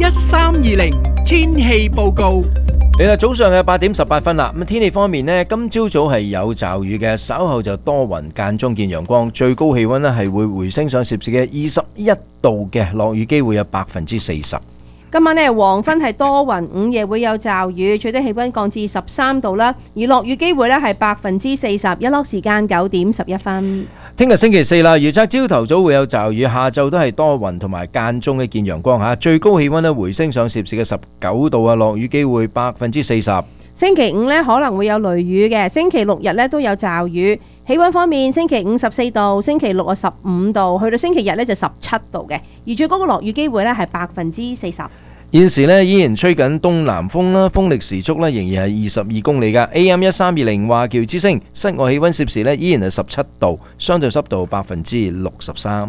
1320天氣報告。 嚟啦，早上嘅8點18分啦。咁天氣方面呢，今朝早係有驟雨嘅，稍後就多雲間中見陽光，最高氣溫呢係會回升上攝氏嘅21度嘅，落雨機會有40%。 今晚呢，黃昏係多雲，午夜會有驟雨，最低氣溫降至13度啦，而落雨機會呢係40%，日落時間9點11分。 聽日星期四啦，預測朝頭早會有驟雨，下晝都係多雲同埋間中嘅見陽光吓，最高氣溫呢回升上攝氏嘅19度啊，落雨機會40%。 星期五呢可能會有雷雨嘅，星期六日呢都有驟雨。氣溫方面，星期五14度，星期六15度，去到星期日呢就17度嘅，而最高嘅落雨機會呢係40%。 現時呢依然吹緊東南風啦，風力時速呢仍然係22公里噶。AM 1320華僑之聲，室外氣溫攝氏呢依然係17度，相對濕度63%。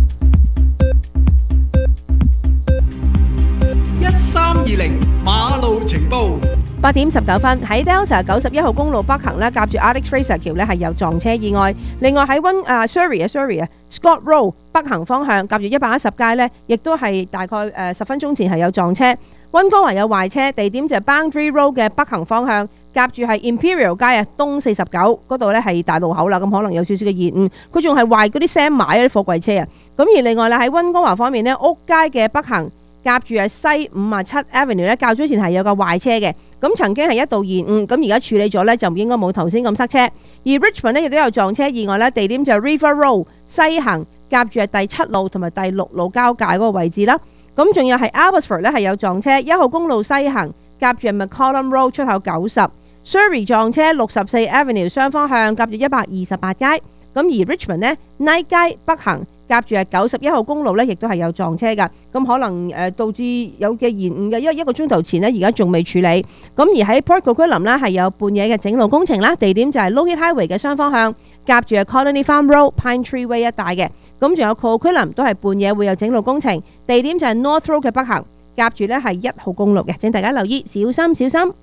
1320馬路情報。 8點19分，喺 Delta 91號公路北行咧，夾住 Alex Fraser 橋咧係有撞車意外。另外喺Scott Road 北行方向夾住110街咧，亦都係大概10分鐘前係有撞車。溫哥華有壞車，地點就係 Boundary Road 嘅北行方向夾住係 Imperial 街啊，東49嗰度咧係大路口啦，咁可能有少少嘅延誤。佢仲係壞嗰啲 Sam 買嗰啲貨櫃車啊。咁而另外咧喺溫哥華方面咧，屋街嘅北行夾住係西57 Avenue 咧，較早前係有個壞車嘅，咁曾經係一度延誤，咁而家處理咗呢，就唔應該冇頭先咁塞車。而 Richmond 呢亦都有撞車意外呢，地點就係 River Road 西行夾住係第7路同埋第6路交界嗰個位置啦。咁仲有係 Abbotsford 呢係有撞車，1號公路西行夾住係 McCollum Road 出口90。Surrey 撞車64 Avenue 雙方向夾住128街。咁而 Richmond 呢 Knight 街北行夾住係91號公路呢，亦都係有撞車㗎。咁可能導致有嘅延誤嘅，因為1個鐘頭前呢，而家仲未處理。咁而喺 Port Coquitlam 呢，係有半夜嘅整路工程啦，地點就係 Lougheed Highway 嘅雙方向夾住係 Colony Farm Road、Pine Tree Way 一帶嘅。咁仲有 Coquitlam 都係半夜會有整路工程，地點就係 North Road 嘅北行夾住呢係1號公路嘅。請大家留意，小心小心。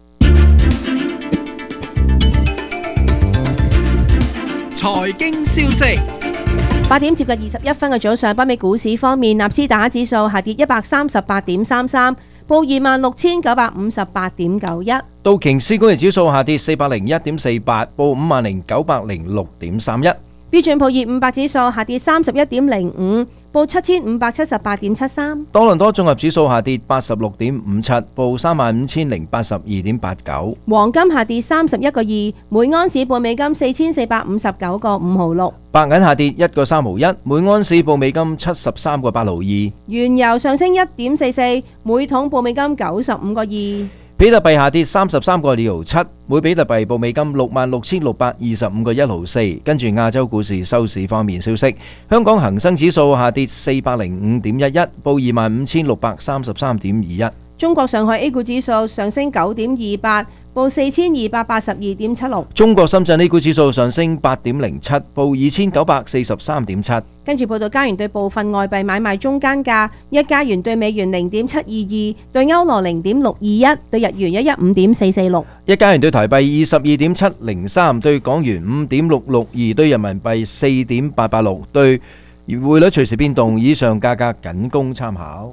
財經消息。 8點接近21分嘅早上，北美股市方面，納斯達克指數下跌138.33，報26,958.91。 道瓊斯工業指數下跌401.48，報50,906.31。 標準普爾500指數下跌31.05，報7,578.73。 多倫多綜合指數下跌86.57，報35,082.89。 黃金下跌31.2，每安士報美金4,459.56。 白銀下跌1個3毫1，每安士報美金73個8毫2。 原油上升1.44，每桶報美金95.2。 比特幣下跌33個2毫7，每比特幣報美金66,625個1毫4。跟住亞洲股市收市方面消息，香港恒生指數下跌405.11，報25,633.21。 中國上海 A 股指數上升9.28，報4,282.76。 中國深圳 A 股指數上升8.07，報2,943.7。跟住報道加元對部分外幣買賣中間價：一加元對美元0.722，對歐羅0.621，對日元115.446。 一加元對台幣22.703，對港元5.662，對人民幣4.886，對匯率隨時變動，以上價格僅供參考。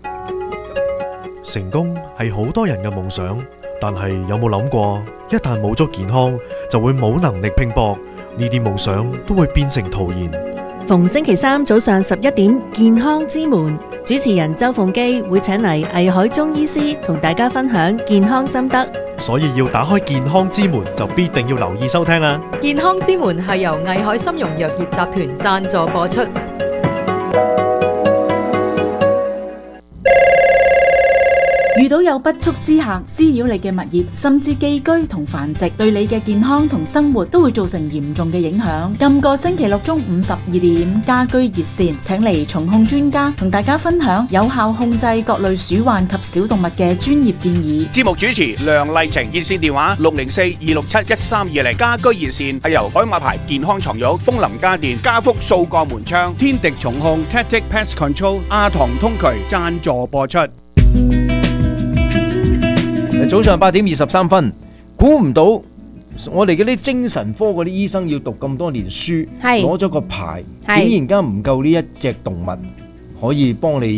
成功係好多人嘅夢想，但係有冇諗過，一旦冇咗健康，就會冇能力拼搏，呢啲夢想都會變成徒然。 逢星期三早上11點，健康之門主持人周鳳基會請嚟藝海中醫師同大家分享健康心得， 所以要打開健康之門，就必定要留意收聽啦。 健康之門係由藝海參茸藥業集團贊助播出。 遇到有不速之客滋擾你嘅物業，甚至寄居同繁殖，對你嘅健康同生活都會造成嚴重嘅影響。今個星期六中午12點，家居熱線請嚟蟲控專家同大家分享有效控制各類鼠患及小動物嘅專業建議。 節目主持梁麗晴，熱線電話604-267-1320。家居熱線係由海馬牌健康床褥、楓林家電、家福數個門窗、天敵蟲控、Tactic Pest Control、亞堂通渠贊助播出。 早上8點23分，估唔到我哋嗰啲精神科嗰啲醫生要讀咁多年書，攞咗個牌，竟然間唔夠呢一隻動物可以幫你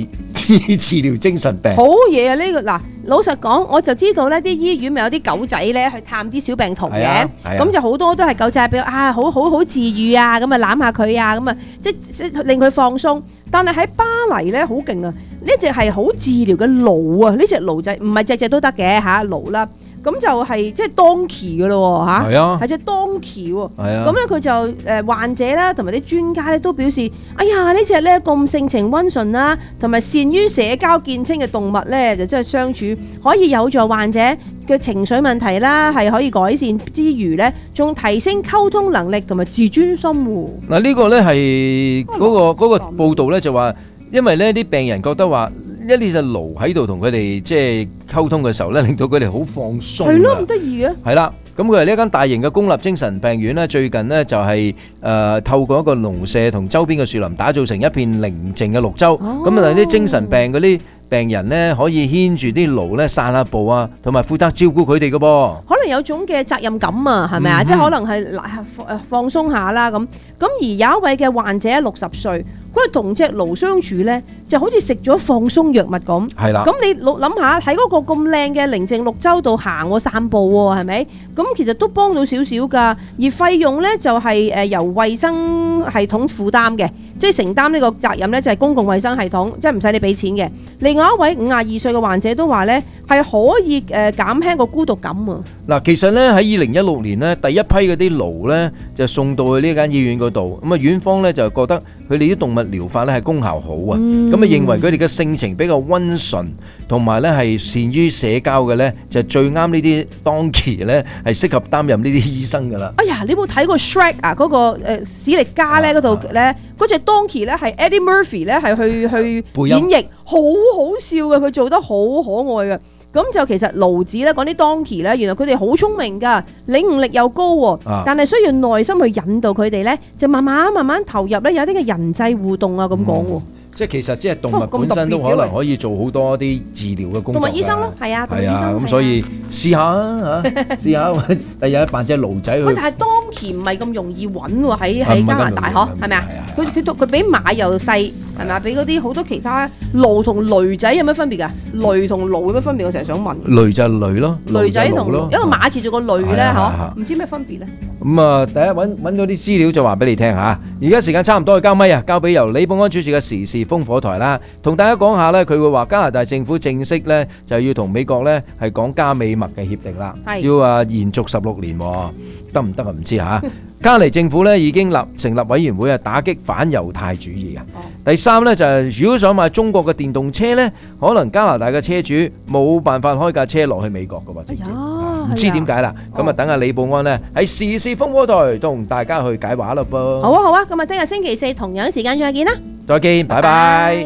治療精神病。 好嘢啊！呢個嗱，老實講，我就知道呢啲醫院咪有啲狗仔咧去探啲小病童嘅， 係啊咁就好多都係狗仔俾好治愈啊，咁啊攬下佢啊，咁啊即令佢放鬆。但係喺巴黎咧好勁啊！呢隻係好治療嘅驢啊！呢隻驢仔唔係隻都得嘅嚇驢啦。咁就係即係Donkey嘅咯嚇， 係啊， 係隻Donkey喎。 係啊， 咁咧佢就患者啦，同埋啲專家咧都表示，哎呀呢隻咧咁性情溫順啦，同埋善於社交見稱嘅動物咧，就真係相處可以有助患者嘅情緒問題啦，係可以改善之餘咧，仲提升溝通能力同埋自尊心喎。 嗱呢個咧係嗰個報道咧就話，因為咧啲病人覺得話。呢隻驢喺度同佢哋即係溝通嘅時候咧，令到佢哋好放鬆。 係咯，咁得意嘅。係啦，咁佢係呢間大型嘅公立精神病院咧，最近呢就係透過一個農舍同周邊嘅樹林打造成一片寧靜嘅綠洲。咁啊，啲精神病嗰啲病人咧可以牽住啲驢咧散下步啊，同埋負責照顧佢哋嘅噃。可能有種嘅責任感啊，係咪啊？即係可能係放鬆下啦咁。咁而有一位嘅患者60歲。佢同隻驢相處咧，就好似食咗放鬆藥物咁。係啦。咁你諗下喺嗰個咁靚嘅寧靜綠洲度行喎、散步喎，係咪？咁其實都幫到少少㗎。而費用咧就係由衛生系統負擔嘅，即係承擔呢個責任咧就係公共衛生系統，即係唔使你俾錢嘅。另外一位52歲嘅患者都話咧係可以減輕個孤獨感啊。 嗱，其實咧喺2016年咧第一批嗰啲驢咧就送到去呢間醫院嗰度，咁啊院方咧就覺得佢哋啲動物療法咧係功效好啊，咁啊認為佢哋嘅性情比較溫順，同埋咧係善於社交嘅咧，就最啱呢啲Donkey咧係適合擔任呢啲醫生噶啦。哎呀，你有冇睇過 Shrek 啊？嗰個史力加咧嗰度咧，嗰隻 Donkey 咧係 Eddie Murphy 咧係去演繹，好好笑嘅，佢做得好可愛嘅。咁就其實驢子咧講啲 Donkey 咧，原來佢哋好聰明噶，領悟力又高喎，但係需要耐心去引導佢哋咧，就慢慢投入咧，有啲嘅人際互動啊咁講喎。即係其實即係動物本身都可能可以做好多啲治療嘅工作。動物醫生咯，係啊，動物醫生。咁所以試下啊嚇，試下第日扮隻驢仔去。喂，但係 Donkey 唔係咁容易揾喎，喺加拿大嗬，係咪啊？佢比馬又細，係咪啊？比嗰啲好多其他驢同驢仔有咩分別㗎？驢同驢有咩分別？我成日想問。驢就係驢咯，驢仔同一個馬似咗個驢咧，嗬？唔知咩分別咧？咁啊，第一揾到啲資料就話俾你聽嚇。而家時間差唔多，去交咪啊，交俾由李寶安主持嘅時事風火台啦，同大家講下咧，佢會話加拿大政府正式咧就要同美國咧係講加美墨嘅協定啦，要延續16年，得唔得啊？唔知嚇。加拿大政府咧已經成立委員會啊，打擊反猶太主義啊。第三咧就係如果想買中國嘅電動車咧，可能加拿大嘅車主冇辦法開架車落去美國㗎喎，唔知點解啦。咁啊，等下李寶安咧喺時事風火台同大家去解話啦噃。好啊好啊，咁啊，聽日星期4同樣時間再見啦。再見，拜拜。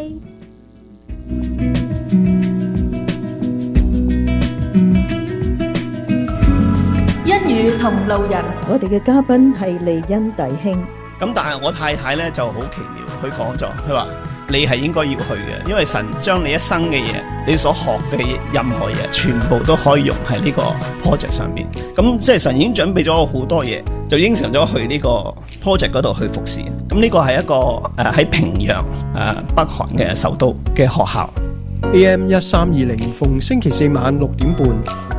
一語同路人， 我哋嘅嘉賓係利恩弟兄。 咁但係我太太咧就好奇妙，佢講咗，佢話你係應該要去嘅，因為神將你一生嘅嘢，你所學嘅任何嘢，全部都可以用喺呢個 project 上邊。咁即係神已經準備咗好多嘢，就應承咗去呢個 project 嗰度去服侍。咁呢個係一個喺平壤北韓嘅首都嘅學校。 AM 1320，逢星期4晚6點半。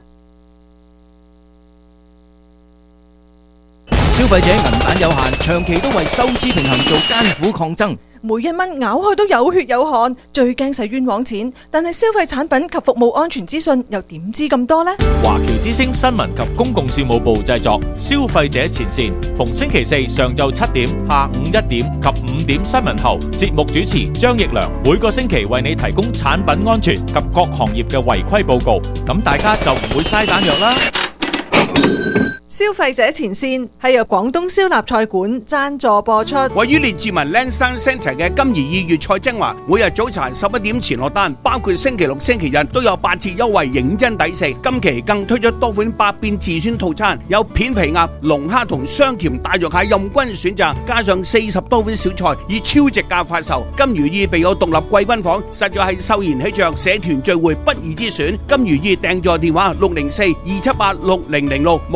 消費者銀彈有限，長期都為收支平衡做艱苦抗爭。 每一蚊咬開都有血有汗，最驚使冤枉錢。但係消費產品及服務安全資訊又點知咁多呢？ 華僑之聲新聞及公共事務部製作，消費者前線，逢星期4上晝7點、下午1點及5點新聞後，節目主持張奕良每個星期為你提供產品安全及各行業嘅違規報告，咁大家就唔會嘥彈藥啦。 消費者前線係由廣東燒臘菜館贊助播出。 位於列治文 Lansdowne Centre 嘅金怡2月菜精華，每日早茶11點前落單，包括星期六、星期日都有8折優惠，認真抵食。今期更推出多款百變自選套餐，有片皮鴨、龍蝦同雙甜大肉蟹任君選擇，加上40多款小菜，以超值價發售。金如意備有獨立貴賓房，實在係秀賢喜鵲社團聚會不二之選。金如意訂座電話604-278-6006，網址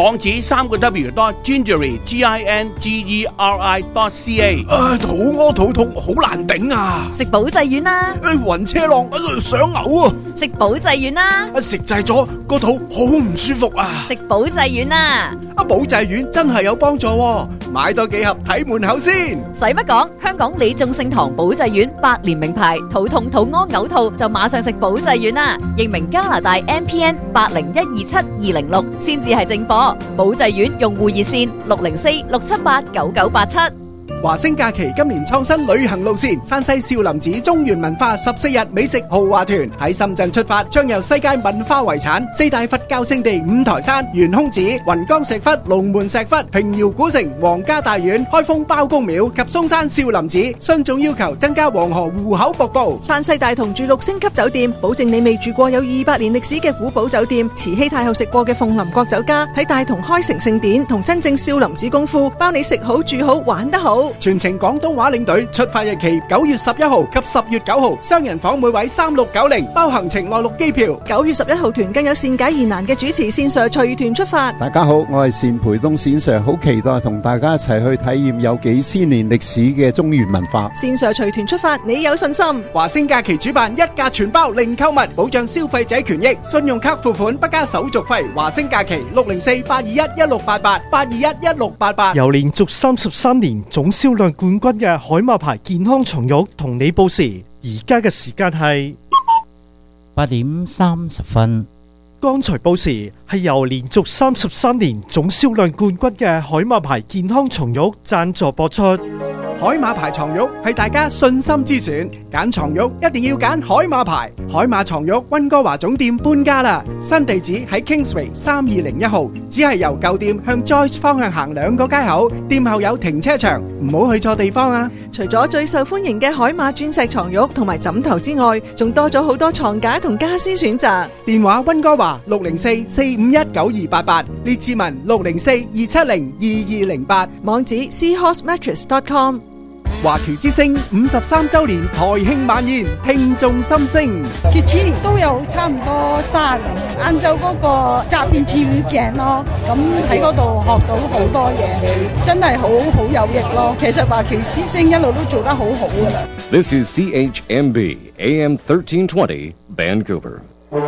3W.gingery.ca。 肚屙肚痛好難頂啊！ 食保濟丸啦！ 暈車浪想嘔啊！ 食保濟丸啦！ 食滯咗個肚好唔舒服啊！ 食保濟丸啦！ 保濟丸真係有幫助喎，買多幾盒睇門口先。 使乜講？香港李眾聖堂保濟丸百年名牌，肚痛、肚屙、嘔吐就馬上食保濟丸啦！認明加拿大 MPN 80127206先至係正貨。保濟丸用戶熱線604-678-9987。 華星假期今年創新旅行路線，山西少林寺中原文化14日美食豪華團喺深圳出發，將由世界文化遺產、四大佛教聖地五台山、懸空寺、雲岡石窟、龍門石窟、平遙古城、皇家大院、開封包公廟及嵩山少林寺，信眾要求增加黃河戶口瀑布。 山西大同住6星級酒店，保證你未住過有200年歷史嘅古堡酒店，慈禧太后食過嘅鳳林國酒家，喺大同開城聖典同真正少林寺功夫，包你食好住好玩得好。 全程廣東話領隊，出發日期9月11號及10月9號，雙人房每位3690，包行程內陸機票。 9月11號團更有善解疑難嘅主持線上隨團出發。 大家好，我係單培東線上，好期待同大家一齊去體驗有幾千年歷史嘅中原文化。 線上隨團出發，你有信心？ 華星假期主辦一價全包零購物，保障消費者權益，信用卡付款不加手續費。華星假期604-821-1688，821-1688。 由連續33年總銷量冠軍嘅海馬牌健康床褥同你報時，而家嘅時間係 8點30分。 剛才報時係由連續33年總銷量冠軍嘅海馬牌健康床褥贊助播出。 海馬牌床褥係大家信心之選，揀床褥一定要揀海馬牌。海馬床褥溫哥華總店搬家啦，新地址喺 Kingsway 3201號，只係由舊店向 Joyce 方向行2個街口，店後有停車場，唔好去錯地方啊！ 除咗最受歡迎嘅海馬鑽石床褥同埋枕頭之外，仲多咗好多床架同家私選擇。 電話溫哥華604-451-9288，列治文604-270-2208， 網址 seahorsemattress.com。 華僑之星53周年台慶晚宴，聽眾心聲。 佢次年都有差唔多30人，晏晝嗰個側邊跳鏡咯，咁喺嗰度學到好多嘢，真係好有益咯。其實華僑之星一路都做得好好噶啦。 This is CHMB AM 1320 Vancouver。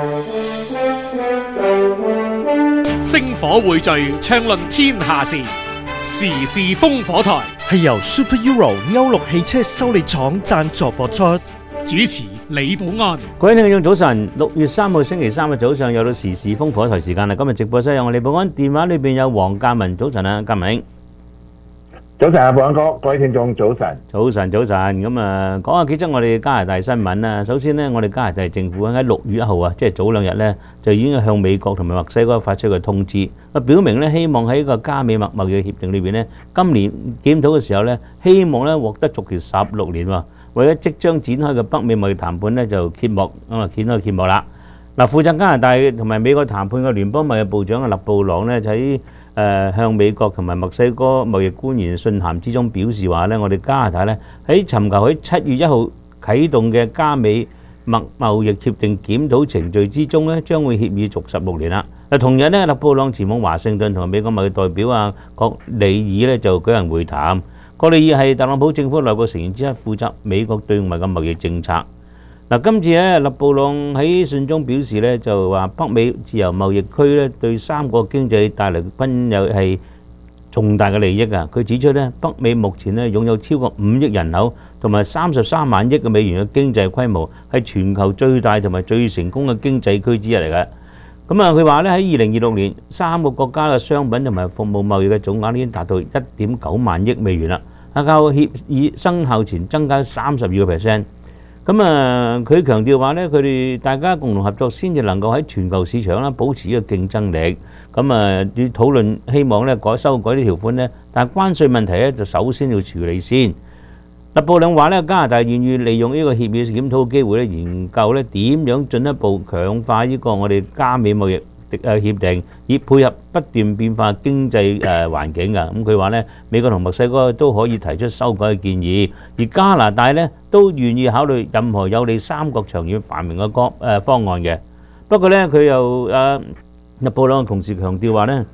星火匯聚，暢論天下事，時事烽火台。 係由 Super Euro 歐陸汽車修理廠贊助播出， 主持李寶安。 各位聽眾早晨，6月3號星期3嘅早上又到時事烽火台時間啦。今日直播室有我李寶安，電話裏邊有黃鑑文。早晨啊，鑑文。 早晨啊，寶安哥，各位聽眾早晨。 早晨，咁講下幾則我哋加拿大新聞啦。首先呢，我哋加拿大政府喺6月1號啊，即係早2日呢，就已經向美國同埋墨西哥發出個通知，表明呢希望喺個加美墨貿易協定裏邊呢，今年檢討嘅時候呢，希望呢獲得續期16年喎。為咗即將展開嘅北美貿易談判呢，就揭幕啦。嗱，負責加拿大同埋美國談判嘅聯邦貿易部長勒布朗呢，喺向美國同埋墨西哥貿易官員信函之中表示話呢，我哋加拿大呢喺尋求喺7月1號啟動嘅加美墨貿易協定檢討程序之中呢，將會協議續16年啦。同日呢，勒布朗前往華盛頓同美國貿易代表郭里爾呢就舉行會談。郭里爾係特朗普政府內閣成員之一，負責美國對外嘅貿易政策。今次咧，勒布朗喺信中表示咧，就話北美自由貿易區咧對3個經濟帶嚟均有係重大嘅利益啊！佢指出咧，北美目前咧擁有超過5億人口同埋33萬億嘅美元嘅經濟規模，係全球最大同埋最成功嘅經濟區之一嚟嘅。佢話咧喺2026年，3個國家嘅商品同埋服務貿易嘅總額已經達到1.9萬億美元啦，較協議生效前增加32%。佢強調話咧，佢哋大家共同合作先至能夠喺全球市場啦保持呢個競爭力。要討論希望咧修改啲條款咧，但係關稅問題咧就首先要處理先。勒布朗話咧，加拿大願意利用呢個協議檢討嘅機會咧，研究咧點樣進一步強化呢個我哋加美貿易協定，以配合不斷變化經濟環境㗎。佢話咧，美國同墨西哥都可以提出修改嘅建議，而加拿大咧都願意考慮任何有利三國長遠繁榮嘅方案嘅。不過咧，佢又勒布朗同時強調話咧，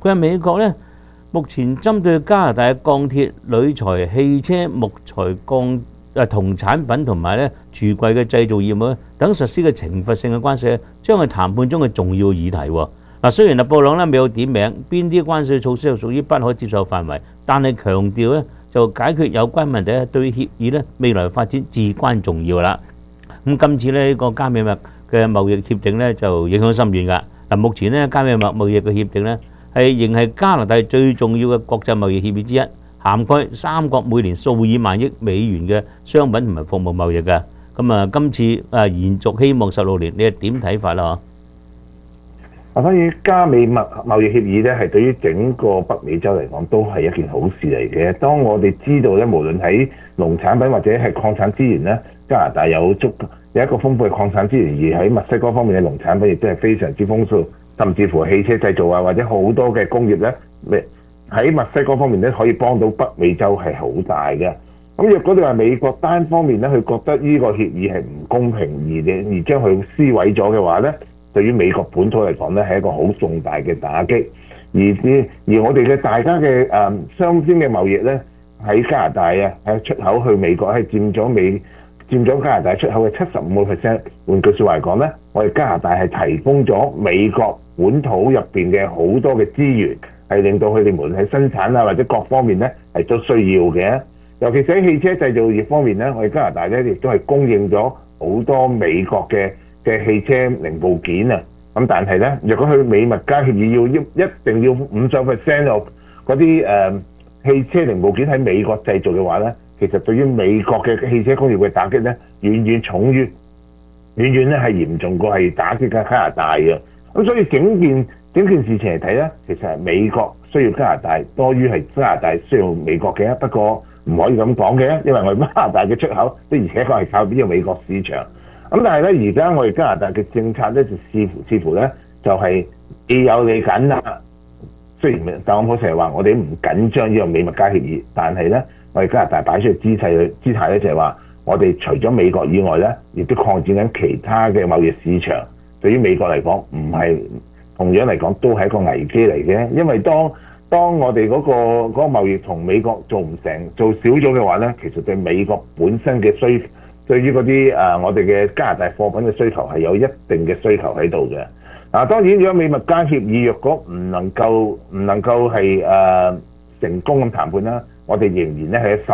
佢話美國呢，目前針對加拿大嘅鋼鐵、鋁材、汽車、木材、銅產品同埋咧櫥櫃嘅製造業務等實施嘅懲罰性嘅關稅，將係談判中嘅重要議題喎。雖然布朗咧未有點名邊啲關稅措施係屬於不可接受範圍，但係強調咧就解決有關問題咧對協議咧未來發展至關重要啦。咁今次呢個加美墨嘅貿易協定咧就影響深遠㗎。目前咧加美墨貿易嘅協定咧仍係加拿大最重要嘅國際貿易協議之一，涵蓋三國每年數以萬億美元嘅商品同埋服務貿易㗎。咁今次延續希望16年，你係點睇法啦？ 當然加美墨貿易協議咧，係對於整個北美洲嚟講都係一件好事嚟嘅。當我哋知道咧，無論喺農產品或者係礦產資源咧，加拿大有一個豐富嘅礦產資源，而喺墨西哥方面嘅農產品亦都係非常之豐富，甚至乎汽車製造啊，或者好多嘅工業咧，喺墨西哥方面咧可以幫到北美洲係好大嘅。咁若果你話美國單方面咧，佢覺得呢個協議係唔公平而將佢撕毀咗嘅話咧，對於美國本土嚟講咧係一個好重大嘅打擊。而我哋嘅大家嘅雙邊嘅貿易咧，喺加拿大啊，喺出口去美國係佔咗加拿大出口嘅75%。換句説話嚟講咧，我哋加拿大係提供咗美國本土入邊嘅好多嘅資源，係令到佢哋無論喺生產啊或者各方面咧係都需要嘅。尤其是喺汽車製造業方面咧，我哋加拿大咧亦都係供應咗好多美國嘅汽車零部件啊。咁但係咧，若果佢美墨加協議一定要50% 嗰啲汽車零部件喺美國製造嘅話咧，其實對於美國嘅汽車工業嘅打擊咧，遠遠咧係嚴重過係打擊嘅加拿大嘅。咁所以整件事情嚟睇咧，其實係美國需要加拿大多於係加拿大需要美國嘅。不過唔可以咁講嘅，因為我哋加拿大嘅出口的而且確係靠呢個美國市場。咁但係咧，而家我哋加拿大嘅政策咧就似乎咧就係既有你緊啦。雖然特朗普成日話我哋唔緊張呢個美墨加協議，但係咧我哋加拿大擺出嘅姿態咧就係話我哋除咗美國以外咧，亦都擴展緊其他嘅貿易市場。對於美國嚟講，唔係同樣嚟講都係一個危機嚟嘅，因為當我哋嗰個貿易同美國做少咗嘅話咧，其實對美國本身嘅對於嗰啲我哋嘅加拿大貨品嘅需求係有一定嘅需求喺度嘅。當然如果美墨加協議若果唔能夠係成功咁談判啦，我哋仍然咧係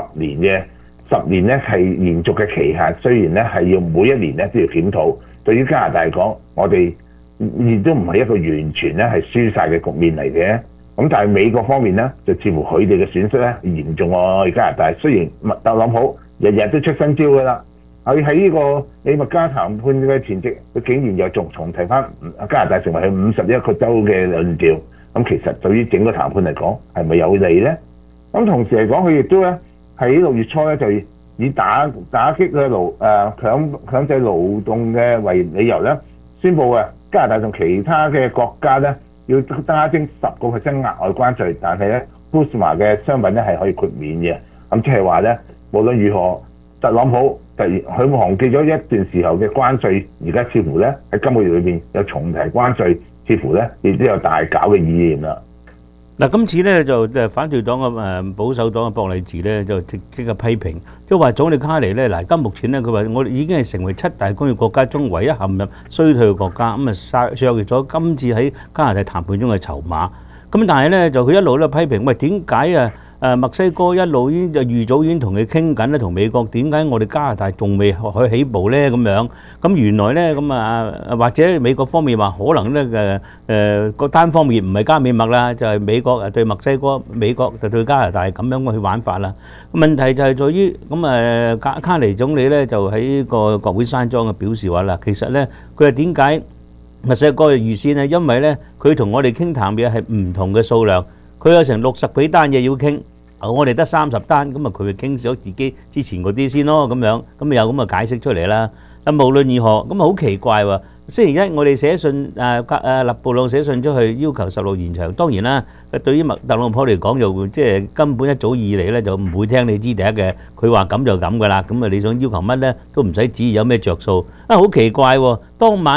10年咧係延續嘅期限，雖然咧係要每一年咧都要檢討。對於加拿大嚟講，我哋亦都唔係一個完全咧係輸晒嘅局面嚟嘅。咁但係美國方面咧，就似乎佢哋嘅損失咧嚴重喎。加拿大雖然特朗普日日都出新招㗎啦，佢喺呢個美墨加談判嘅前夕，佢竟然又重提翻加拿大成為佢51個州嘅論調。咁其實對於整個談判嚟講係咪有利咧？咁同時嚟講，佢亦都咧喺6月初咧就以打擊嘅強制勞動嘅為理由咧，宣布加拿大同其他嘅國家咧要加徵10%額外關稅，但係咧 CUSMA 嘅商品咧係可以豁免嘅。咁即係話咧，無論如何，特朗普佢忘記咗一段時候嘅關稅，而家似乎咧喺今個月裏邊有重提關稅，似乎咧亦都有大搞嘅意念啦。 嗱，今次咧就反對黨嘅保守黨嘅博利治咧就即刻批評，即係話總理卡尼咧嗱，而家目前咧佢話我哋已經係成為7大工業國家中唯一陷入衰退嘅國家，咁削弱咗今次喺加拿大談判中嘅籌碼。咁但係咧就佢一路咧批評，喂，點解墨西哥一路已經預早已經同佢傾緊咧，同美國點解我哋加拿大仲未去起步咧？咁樣咁原來咧咁或者美國方面話可能咧個單方面唔係加美墨啦，就係美國對墨西哥，美國就對加拿大咁樣去玩法啦。問題就係在於咁卡尼總理咧就喺個國會山莊嘅表示話啦，其實咧佢話點解墨西哥嘅預先咧，因為咧佢同我哋傾談嘅係唔同嘅數量。佢有成60幾單嘢要傾，我哋得30單，咁佢傾咗自己之前嗰啲先咯，咁樣咁有咁嘅解釋出嚟啦。但無論如何，咁好奇怪喎。星期一我哋寫信勒布朗寫信出去要求16延長，當然啦，對於特朗普嚟講就即係根本一早以嚟咧就唔會聽你知第一嘅，佢話咁就咁噶啦。咁你想要求乜咧都唔使指意有咩着數。好奇怪喎，當晚咧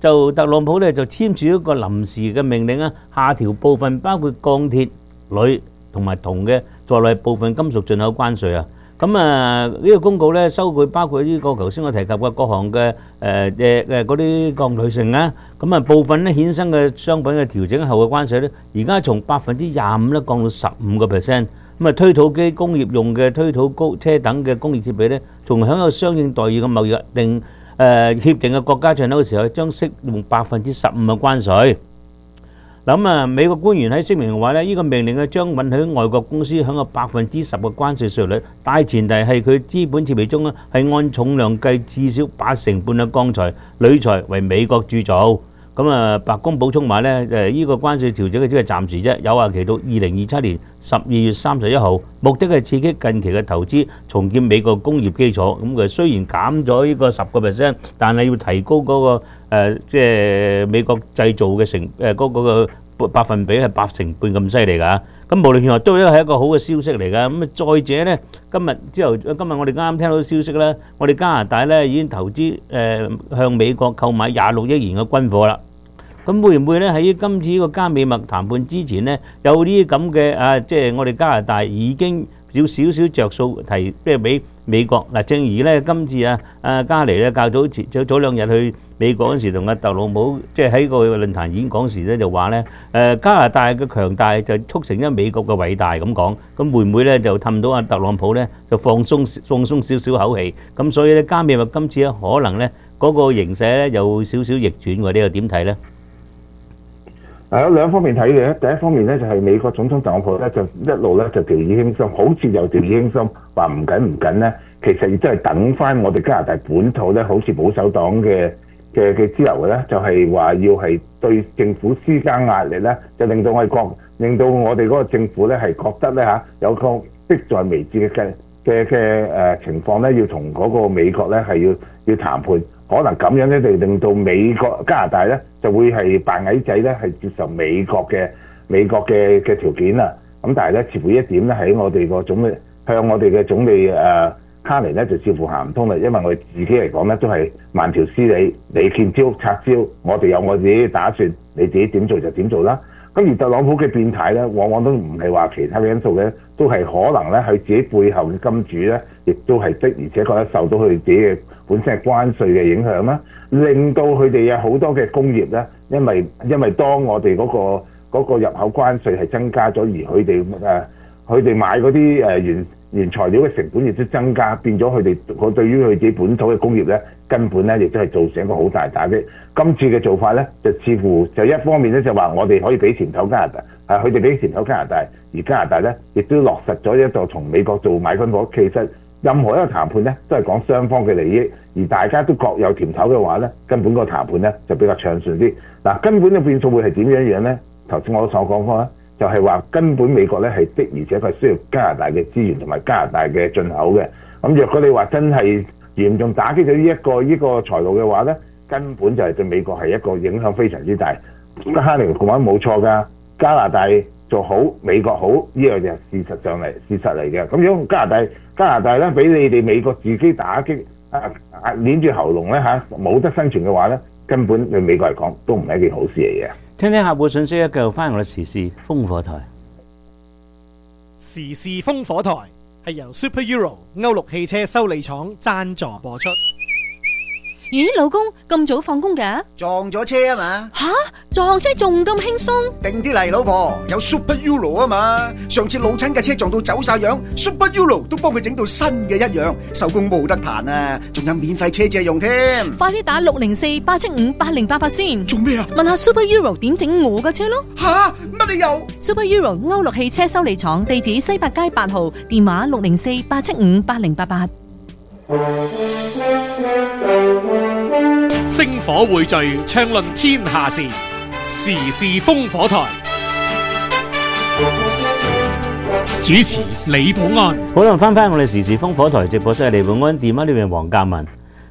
就特朗普咧就簽署一個臨時嘅命令啊，下調部分包括鋼鐵、鋁同埋銅嘅在內部分金屬進口關稅啊。咁呢個公告咧收據包括呢個頭先我提及嘅各項嘅嗰啲鋼鋁成啊。咁部分咧衍生嘅商品嘅調整後嘅關稅咧，而家從25%咧降到15%。推土機、工業用嘅推土高車等嘅工業設備咧，從享有相應待遇嘅貿易協定嘅國家進口嘅時候，將適用15%嘅關稅。咁美國官員喺聲明話咧，呢個命令將允許外國公司享有10%嘅關稅稅率，大前提係佢資本設備中咧係按重量計至少85%嘅鋼材、鋁材為美國鑄造。白宮補充話咧，呢個關稅調整只係暫時啫，有效期到2027年12月31號，目的係刺激近期嘅投資，重建美國工業基礎。佢雖然減咗呢個10%，但係要提高嗰個即係美國製造嘅嗰個百分比係80%咁犀利㗎。咁無論如何都係一個好嘅消息嚟㗎。再者咧，今日我哋啱啱聽到消息咧，我哋加拿大咧已經投資向美國購買26億元嘅軍火啦。咁會唔會咧喺今次呢個加美麥談判之前咧，有呢啲咁嘅即係我哋加拿大已經有少少着數即係俾美國嗱？正如咧今次加尼咧較早兩日去美國嗰時，同特朗普即係喺個論壇演講時咧就話咧加拿大嘅強大就促成咗美國嘅偉大咁講。咁會唔會咧就氹到特朗普咧就放鬆少少口氣？咁所以咧加美麥今次咧可能咧嗰個形勢咧有少少逆轉喎？呢個點睇咧？ 有兩方面睇嘅，第一方面咧就係美國總統特朗普咧就一路咧就掉以輕心，好似又掉以輕心，話唔緊咧，其實亦都係等翻我哋加拿大本土咧，好似保守黨嘅支流嘅咧，就係話要係對政府施加壓力咧，就令到我哋嗰個政府咧係覺得咧有個迫在眉睫嘅情況咧，要同嗰個美國咧係要談判。可能咁樣咧，就令到加拿大咧就會係扮矮仔咧，係接受美國嘅條件啦。咁但係咧，似乎一點咧喺我哋個向我哋嘅總理卡尼咧就似乎行唔通啦。因為我哋自己嚟講咧都係慢條斯理，你見招拆招，我哋有我自己打算，你自己點做就點做啦。咁而特朗普嘅變態咧，往往都唔係話其他嘅因素嘅，都係可能咧佢自己背後嘅金主咧，亦都係的而且確咧受到佢自己嘅本身係關稅嘅影響啦，令到佢哋有好多嘅工業咧，因為當我哋嗰個入口關稅係增加咗，而佢哋買嗰啲原材料嘅成本亦都增加，變咗佢哋對於佢自己本土嘅工業咧，根本咧亦都係造成一個好大打擊。今次嘅做法咧，就似乎就一方面咧就話我哋可以俾錢投加拿大，佢哋俾錢投加拿大，而加拿大咧亦都落實咗一個同美國做買軍火。其實任何一個談判咧都係講雙方嘅利益，而大家都各有甜頭嘅話咧，根本個談判咧就比較暢順啲。嗱，根本嘅變數會係點樣咧？頭先我所講過啦。就係話根本美國咧係的，而且佢需要加拿大嘅資源同埋加拿大嘅進口嘅。咁若果你話真係嚴重打擊咗呢個財路嘅話咧，根本就係對美國係一個影響非常之大。哈尼講冇錯㗎，加拿大做好，美國好，呢樣就係事實嚟嘅。咁如果加拿大咧俾你哋美國自己打擊捏住喉嚨咧冇得生存嘅話咧，根本對美國嚟講都唔係一件好事嚟嘅。 聽聽客戶信息，繼續翻我哋時事烽火台。 時事烽火台係由 Super Euro 歐陸汽車修理廠贊助播出。 咦，老公咁早放工㗎？ 撞咗車啊嘛！ 吓，撞車仲咁輕鬆？ 定啲嚟，老婆，有 Super Euro 啊嘛！上次老親嘅車撞到走晒樣 ，Super Euro 都幫佢整到新嘅一樣，收工冇得彈啊！仲有免費車借用添。 快啲打604-875-8088先。 做咩啊？ 問下 Super Euro 點整我嘅車咯。 吓，乜理由 ？Super Euro 歐陸汽車修理廠，地址西八街8號，電話604-875-8088。 星火匯聚，暢論天下事，時事烽火台。主持李寶安。 好啦，翻我哋時事烽火台直播室係李寶安，電話呢邊黃嘉文。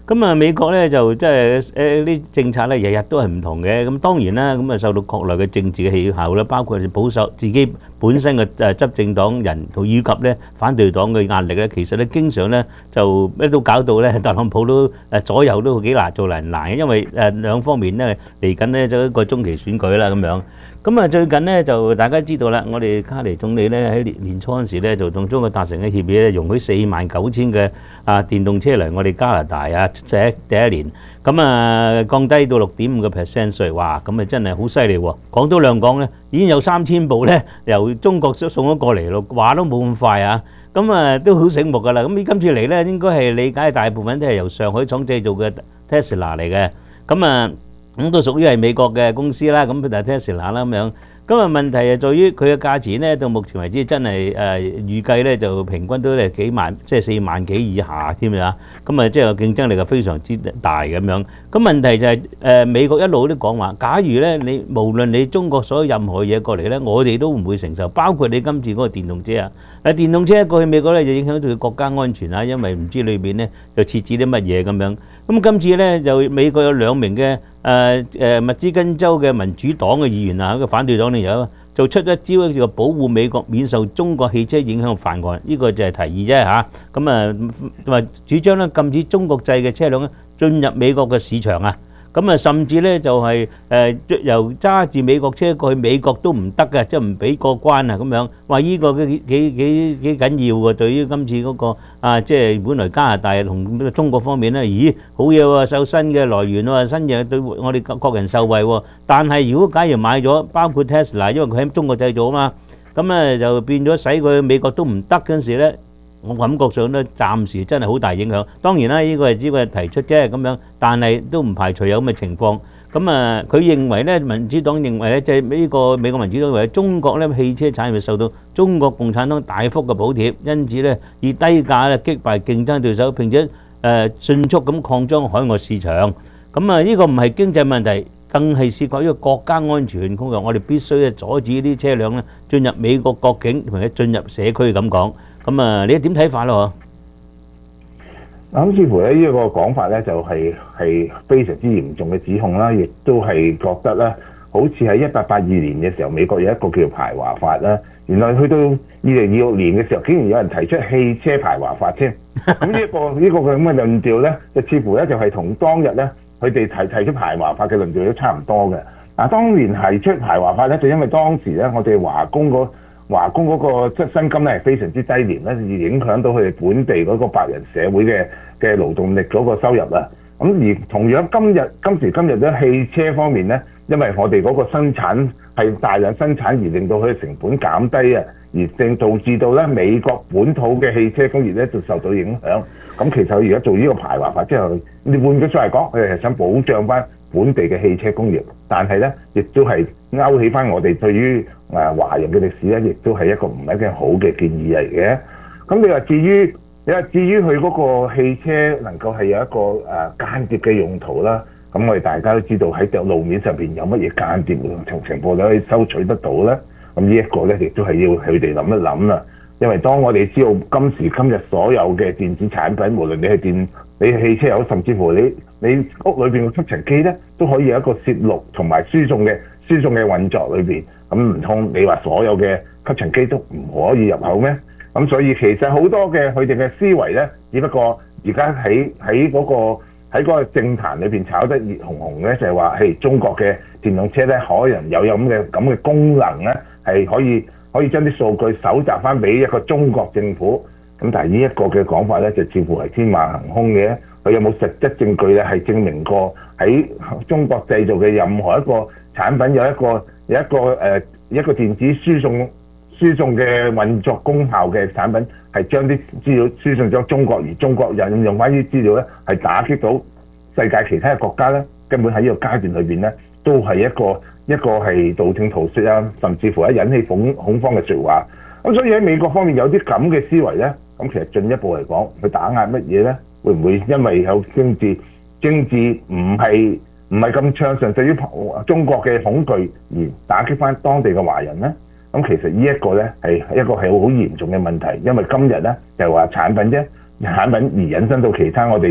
咁啊，美國咧就即係啲政策咧，日日都係唔同嘅。咁當然啦，咁啊受到國內嘅政治嘅氣候啦，包括保守自己本身嘅執政黨人，同以及咧反對黨嘅壓力咧，其實咧經常咧就咩都搞到咧，特朗普都左右都幾難做難嘅，因為兩方面咧嚟緊咧就一個中期選舉啦咁樣。咁啊，最近咧就大家知道啦，我哋卡尼總理咧喺年初嗰時咧就同中國達成嘅協議咧，容許49,000嘅電動車嚟我哋加拿大啊，第一年，咁啊降低到6.5% 稅，哇！咁啊真係好犀利喎。講多兩講咧，已經有3000部咧由中國送咗過嚟咯，話都冇咁快啊。咁啊都好醒目㗎啦。咁今次嚟咧應該係理解大部分都係由上海廠製造嘅 Tesla 嚟嘅，咁啊。咁都屬於係美國嘅公司啦，咁就 Tesla 啦咁樣。咁啊問題係在於佢嘅價錢咧，到目前為止真係預計咧就平均都係幾萬，即係4萬幾以下添啊。咁啊即係競爭力係非常之大咁樣。咁問題就係美國一路都講話，假如咧你無論你中國所有任何嘢過嚟咧，我哋都唔會承受，包括你今次嗰個電動車啊。電動車過去美國咧就影響到佢國家安全啊，因為唔知裏邊咧就設置啲乜嘢咁樣。咁今次咧就美國有2名嘅密芝根州嘅民主黨嘅議員啊，個反對黨咧有就出一招叫做保護美國免受中國汽車影響法案，呢個就係提議啫嚇。咁啊話主張咧禁止中國製嘅車輛咧進入美國嘅市場啊。咁啊，甚至咧就係由揸住美國車過去美國都唔得嘅，即係唔俾過關啊咁樣。話呢個幾緊要喎，對於今次嗰個即係本來加拿大同中國方面咧，咦好嘢喎，受新嘅來源喎，新嘢對我哋國人受惠喎。但係如果假如買咗，包括 Tesla， 因為佢喺中國製造啊嘛，咁咧就變咗使佢美國都唔得嗰陣時咧。我感覺上咧，暫時真係好大影響。當然啦，呢個係只係提出啫咁樣，但係都唔排除有咁嘅情況。咁啊，佢認為咧，民主黨認為咧，即係呢個美國民主黨認為中國咧汽車產業受到中國共產黨大幅嘅補貼，因此咧以低價咧擊敗競爭對手，並且迅速咁擴張海外市場。咁啊，呢個唔係經濟問題，更係涉及一個國家安全工作。我哋必須咧阻止啲車輛咧進入美國國境同埋進入社區咁講。咁啊，你點睇法咯？ 咁似乎咧呢個講法咧就係非常之嚴重嘅指控啦，亦都係覺得咧，好似喺1882年嘅時候，美國有一個叫排華法啦，原來去到2026年嘅時候，竟然有人提出汽車排華法添。咁呢個咁嘅論調咧，就似乎咧就係同當日咧佢哋提出排華法嘅論調都差唔多嘅。當年提出排華法咧，就因為當時咧我哋華工嗰個薪金咧係非常之低廉咧，而影響到佢哋本地嗰個白人社會嘅勞動力嗰個收入啦。咁而同樣今時今日咧，汽車方面咧，因為我哋嗰個生產係大量生產而令到佢嘅成本減低啊，而導致到咧美國本土嘅汽車工業咧就受到影響。咁其實佢而家做呢個排華法之後，你換句說嚟講，佢哋係想保障翻本地嘅汽車工業，但係咧亦都係勾起翻我哋對於華人嘅歷史咧，亦都係一個唔係一件好嘅建議嚟嘅。咁你話至於佢嗰個汽車能夠係有一個間諜嘅用途啦，咁我哋大家都知道喺路面上邊有乜嘢間諜情況你可以收取得到咧？咁呢一個咧亦都係要佢哋諗一諗啦。因為當我哋知道今時今日所有嘅電子產品，無論你係汽車又好，甚至乎你屋裏邊嘅吸塵機咧，都可以有一個攝錄同埋輸送嘅運作裏邊。咁唔通你話所有嘅吸塵機都唔可以入口咩？咁所以其實好多嘅佢哋嘅思維咧，只不過而家喺嗰個政壇裏邊炒得熱紅紅咧，就係話係中國嘅電動車咧，可能有咁嘅功能咧，係可以將啲數據搜集翻俾一個中國政府。咁但係呢一個嘅講法咧，就似乎係天馬行空嘅。佢有冇實質證據咧，係證明過喺中國製造嘅任何一個產品有一個電子輸送嘅運作功效嘅產品，係將啲資料輸送咗中國，而中國引用翻啲資料咧，係打擊到世界其他嘅國家咧，根本喺呢個階段裏邊咧，都係一個係道聽途說啊，甚至乎係引起恐慌嘅説話。咁所以喺美國方面有啲咁嘅思維咧，咁其實進一步嚟講，佢打壓乜嘢咧？會唔會因為有政治唔係咁暢順，對於中國嘅恐懼而打擊翻當地嘅華人咧？咁其實呢一個咧係一個係好嚴重嘅問題，因為今日咧就係話產品而引申到其他我哋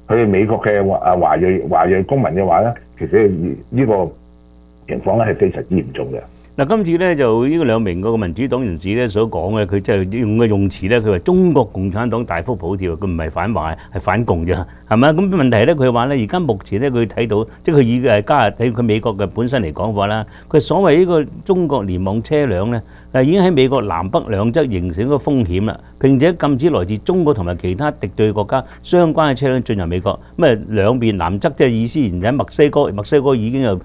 佢哋美國嘅華裔公民嘅話咧，其實呢個情況咧係非常之嚴重嘅。 嗱，今次咧就呢個兩名嗰個民主黨人士咧所講嘅，佢即係用嘅用詞咧，佢話中國共產黨大幅補貼，佢唔係反華，係反共啫，係咪？咁問題咧，佢話咧，而家目前咧佢睇到，即係佢以喺佢美國嘅本身嚟講話啦，佢所謂呢個中國聯網車輛咧，已經喺美國南北兩側形成一個風險啦，並且禁止來自中國同埋其他敵對國家相關嘅車輛進入美國。咁啊兩邊南側即係意思，而喺墨西哥已經有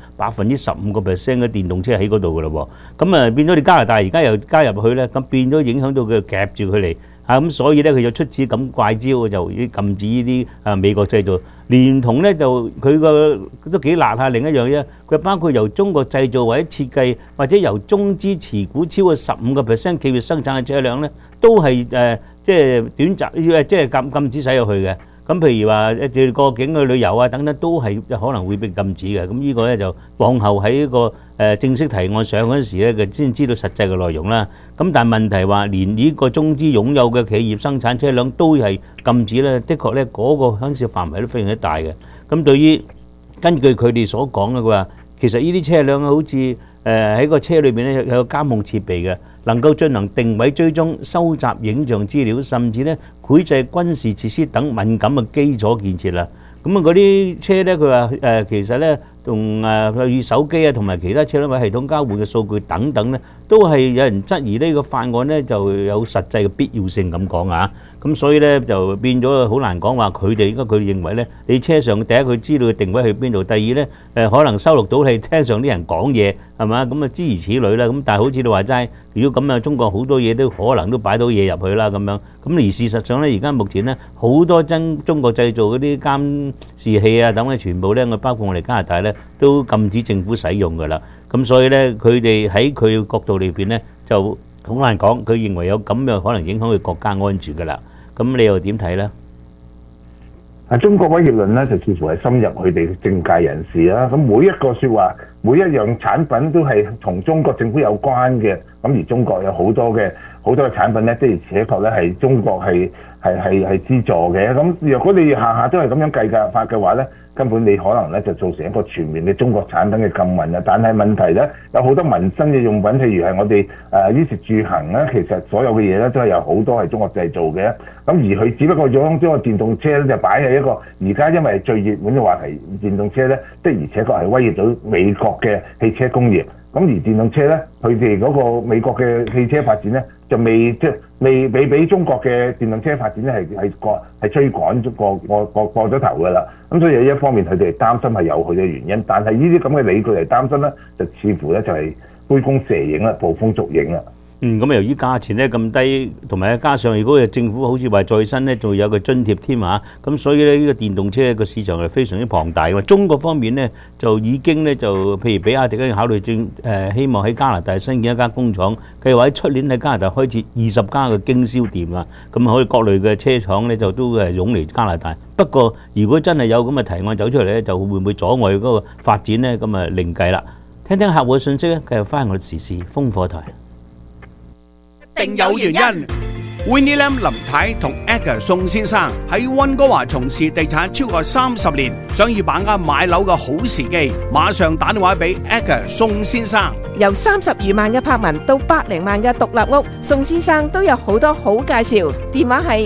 15%嘅電動車喺嗰度噶啦喎。咁啊變咗你加拿大而家又加入去咧，咁變咗影響到佢夾住佢嚟啊！咁所以咧佢就出此咁怪招，就禁止呢啲美國製造，連同咧就佢個都幾辣下另一樣啫。佢包括由中國製造或者設計，或者由中資持股超過15%企業生產嘅車輛咧，都係即係短暫即係禁止使入去嘅。咁譬如話過境去旅遊啊等等，都係可能會被禁止嘅。咁呢個咧就往後喺一個正式提案上嗰陣時咧，佢先知道實際嘅內容啦。咁但係問題話，連呢個中資擁有嘅企業生產車輛都係禁止咧，的確咧嗰個牽涉範圍都非常之大嘅。咁對於根據佢哋所講嘅，佢話其實呢啲車輛好似喺個車裏邊咧有監控設備嘅，能夠進行定位追蹤、收集影像資料，甚至咧繪製軍事設施等敏感嘅基礎建設啦。咁啊嗰啲車咧，佢話其實咧同與手機啊同埋其他車輛嘅系統交換嘅數據等等咧，都係有人質疑呢個法案咧就有實際嘅必要性咁講啊。咁所以咧就變咗好難講話佢哋，應該佢認為咧，你車上第一佢知道嘅定位去邊度，第二咧可能收錄到你車上啲人講嘢係嘛，咁啊諸如此類啦。咁但係好似你話齋，如果咁啊，中國好多嘢都可能都擺到嘢入去啦咁樣。咁而事實上咧，而家目前咧好多中國製造嗰啲監視器啊等咧，全部咧包括我哋加拿大咧都禁止政府使用㗎啦。咁所以咧，佢哋喺佢角度裏邊咧就好難講，佢認為有咁樣可能影響佢國家安全㗎啦。咁你又點睇咧？ 中國威脅論咧就似乎係深入佢哋政界人士啦。咁每一個説話，每一樣產品都係同中國政府有關嘅。咁而中國有好多嘅產品咧，的而且確咧係中國係資助嘅。咁若果你下下都係咁樣計價法嘅話咧，根本你可能咧就造成一個全面嘅中國產品嘅禁運啊！但係問題咧，有好多民生嘅用品，譬如係我哋衣食住行咧，其實所有嘅嘢咧都係有好多係中國製造嘅。咁而佢只不過將個電動車咧就擺喺一個而家因為最熱門嘅話題，電動車咧的而且確係威脅到美國嘅汽車工業。咁而電動車咧，佢哋嗰個美國嘅汽車發展咧，就未俾中國嘅電動車發展咧係追趕過咗頭㗎啦。咁所以有一方面佢哋擔心係有佢嘅原因，但係呢啲咁嘅理據嚟擔心咧，就似乎咧就係杯弓蛇影啦，捕風捉影啦。 咁由於價錢咧咁低，同埋加上如果政府好似話再生咧，仲有個津貼添嚇，咁所以咧呢個電動車個市場係非常之龐大嘅。中國方面咧就已經咧就譬如比亞迪咧考慮希望喺加拿大新建一間工廠，計劃喺出年喺加拿大開設20家嘅經銷店啊，咁可以各類嘅車廠咧就都係湧嚟加拿大。不過如果真係有咁嘅提案走出嚟咧，就會唔會阻礙嗰個發展咧？咁啊另計啦。聽聽客戶嘅信息咧，繼續翻我哋時事風火台。 定有原因。Winnie Lam 林太同 Edgar 宋先生喺溫哥華從事地產超過30年，想要把握買樓嘅好時機，馬上打電話俾 Edgar 宋先生。 由30餘萬嘅柏文到百零萬嘅獨立屋，宋先生都有好多好介紹。電話係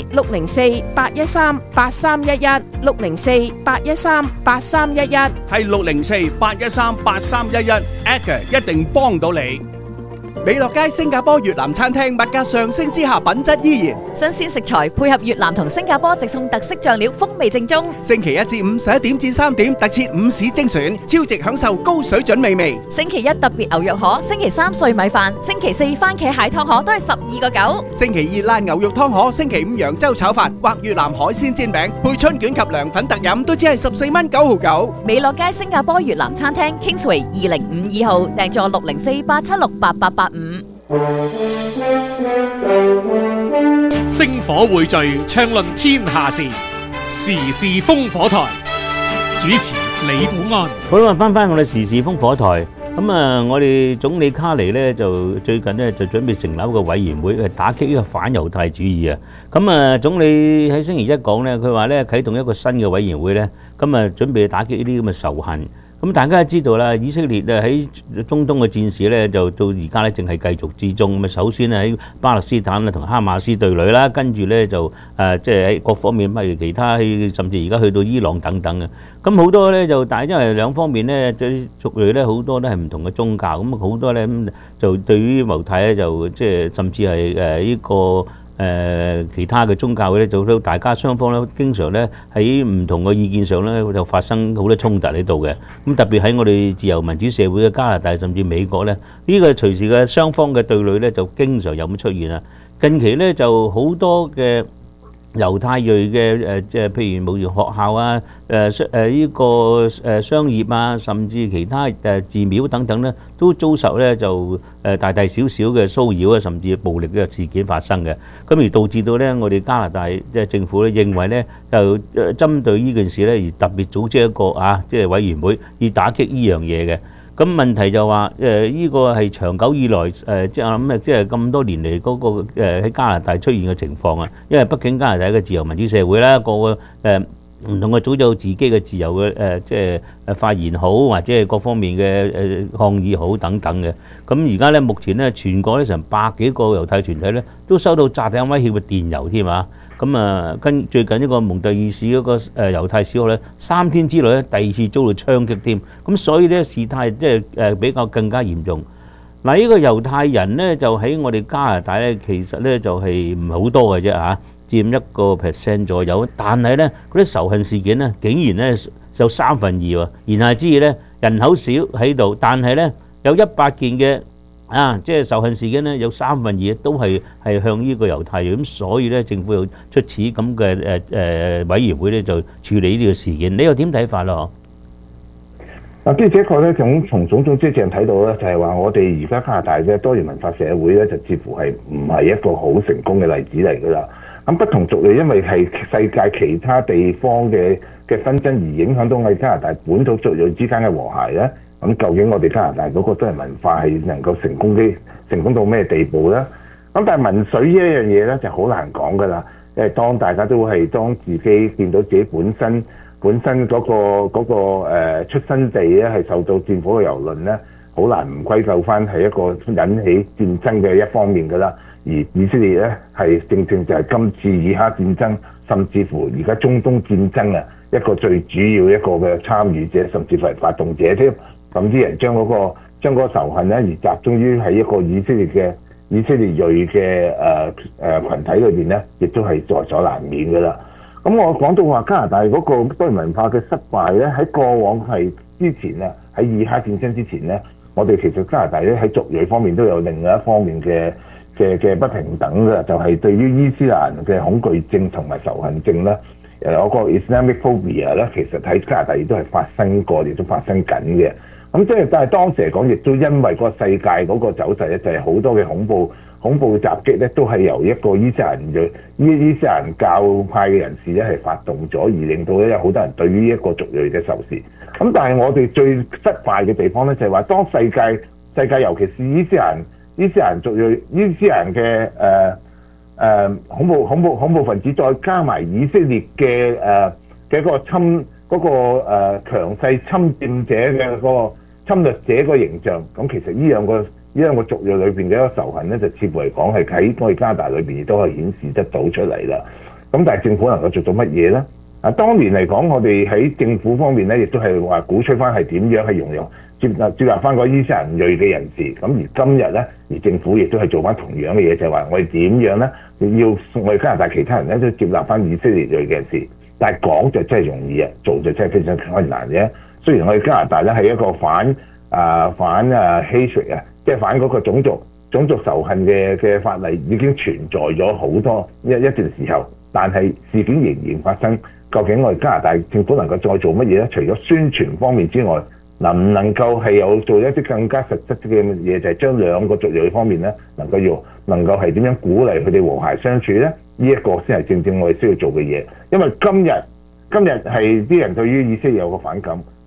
604-813-8311 604-813-8311， 係604-813-8311 Edgar 一定幫到你。 美樂街新加坡越南餐廳物價上升之下，品質依然。 新鮮食材配合越南同新加坡直送特色醬料，風味正宗。 星期1至5 11點至3點，特設午市精選，超值享受高水準美味。 星期1特別牛肉河，星期3碎米飯，星期4番茄蟹湯河都係12個9。 星期2辣牛肉湯河，星期5揚州炒飯或越南海鮮煎餅，配春卷及涼粉特飲，都只係14蚊9毫9。 美樂街新加坡越南餐廳 Kingsway 2052號，訂座604-876-8885。 星火匯聚，暢論天下事，時事風火台。主持李寶安。 好啦，翻我哋時事風火台。 咁啊，我哋總理卡尼咧就最近咧就準備成立一個委員會，係打擊呢個反猶太主義啊。咁啊，總理喺星期一講咧，佢話咧啟動一個新嘅委員會咧，咁啊準備打擊呢啲咁嘅仇恨。咁大家都知道啦，以色列啊喺中東嘅戰事咧，就到而家咧淨係繼續之中。咁啊，首先咧喺巴勒斯坦啊同哈馬斯對壘啦，跟住咧就即係喺各方面，譬如其他甚至而家去到伊朗等等嘅。咁好多咧就，但係因為兩方面咧，啲族裔咧好多都係唔同嘅宗教，咁好多咧就對於猶太咧就即係甚至係呢個。其他嘅宗教咧，就都大家雙方咧，經常咧喺唔同嘅意見上咧，就發生好多衝突喺度嘅。咁特別喺我哋自由民主社會嘅加拿大甚至美國咧，呢個隨時嘅雙方嘅對壘咧，就經常有咁出現啦。近期咧就好多嘅猶太裔嘅即係譬如無論學校啊、呢個商業啊，甚至其他寺廟等等咧，都遭受咧就大大小小嘅騷擾啊，甚至暴力嘅事件發生嘅。咁而導致到咧，我哋加拿大即係政府咧認為咧，就針對呢件事咧而特別組織一個即係委員會，以打擊呢樣嘢嘅。咁問題就話呢個係長久以來即係我諗即係咁多年嚟嗰個喺加拿大出現嘅情況啊，因為畢竟加拿大係一個自由民主社會啦，個個唔同嘅組有自己嘅自由嘅即係發言好，或者係各方面嘅抗議好等等嘅。咁而家咧目前咧全國咧成100幾個猶太團體咧都收到炸彈威脅嘅電郵添啊！咁啊，跟最近一個蒙特爾市嗰個猶太小學咧，3天之內咧第2次遭到槍擊添，咁所以咧事態即係比較更加嚴重。嗱，呢個猶太人咧就喺我哋加拿大咧，其實咧就係唔係好多嘅啫嚇，佔1% 左右。但係咧嗰啲仇恨事件咧，竟然咧有2/3喎。言下之意咧，人口少喺度，但係咧有100件嘅。即係仇恨事件咧，有2/3都係向呢個猶太人，咁所以咧政府又出此咁嘅委員會咧，就處理呢個事件。你又點睇法咯？ 嗱，的確咧，從種種跡象睇到咧，就係話我哋而家加拿大嘅多元文化社會咧，就似乎係唔係一個好成功嘅例子嚟㗎啦。咁不同族裔因為係世界其他地方嘅紛爭而影響到我哋加拿大本土族裔之間嘅和諧咧。咁究竟我哋加拿大嗰個多元文化係能夠成功到咩地步咧？咁但係民粹呢一樣嘢咧就好難講㗎啦。因為當大家都係當自己見到自己本身嗰個出生地咧係受到戰火嘅蹂躪咧，好難唔歸咎翻係一個引起戰爭嘅一方面㗎啦。而以色列咧係正就係今次以哈戰爭，甚至乎而家中東戰爭啊一個最主要一個嘅參與者，甚至乎係發動者添。咁啲人將嗰個仇恨咧而集中於喺一個以色列裔嘅群體裏邊咧，亦都係在所難免㗎啦。咁我講到話加拿大嗰個多元文化嘅失敗咧，喺過往係之前啊，喺以哈戰爭之前咧，我哋其實加拿大咧喺族裔方面都有另外一方面嘅不平等嘅，就係對於伊斯蘭嘅恐懼症同埋仇恨症咧。我個 Islamophobia 咧，其實喺加拿大亦都係發生過，亦都發生緊嘅。咁即係，但係當時嚟講，亦都因為個世界嗰個走勢咧，就係好多嘅恐怖襲擊咧，都係由一個伊斯蘭教派嘅人士咧係發動咗，而令到咧有好多人對於一個族裔嘅仇視。咁但係我哋最失敗嘅地方咧，就係話當世界尤其是伊斯蘭族裔、伊斯蘭嘅恐怖分子，再加埋以色列嘅嗰個強勢侵佔者嘅嗰個侵略者個形象，咁其實呢兩個族裔裏邊嘅一個仇恨咧，就似乎嚟講係喺我哋加拿大裏邊亦都係顯示得到出嚟啦。咁但係政府能夠做到乜嘢咧？當年嚟講，我哋喺政府方面咧，亦都係話鼓吹翻係點樣係容讓接納翻個伊斯蘭裔嘅人士。咁而今日咧，而政府亦都係做翻同樣嘅嘢，就係話我哋點樣咧，要我哋加拿大其他人咧都接納翻以色列裔嘅人士。但係講就真係容易啊，做就真係非常困難嘅。雖然我哋加拿大咧係一個反 hatred 啊，即係反嗰個種族仇恨嘅法例已經存在咗好多一段時候，但係事件仍然發生。究竟我哋加拿大政府能夠再做乜嘢咧？除咗宣傳方面之外，能唔能夠係有做一啲更加實質嘅嘢，就係將兩個族裔方面咧能夠係點樣鼓勵佢哋和諧相處咧？呢一個先係正正我哋需要做嘅嘢。因為今日係啲人對於以色列有個反感，